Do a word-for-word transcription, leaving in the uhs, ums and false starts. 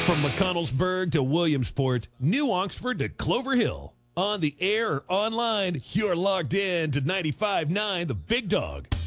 From McConnellsburg to Williamsport, New Oxford to Clover Hill. On the air or online, you're logged in to ninety-five point nine The Big Dog.